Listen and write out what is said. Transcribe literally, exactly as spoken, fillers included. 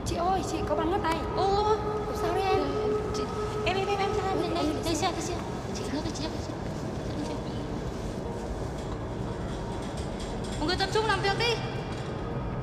Chị ơi, chị có bắn mất tay. Ô, sao đấy em? chị, em em em em ra đây đây đây xe đây xe. Chị hứa với chị em. Mọi người tập trung làm việc đi.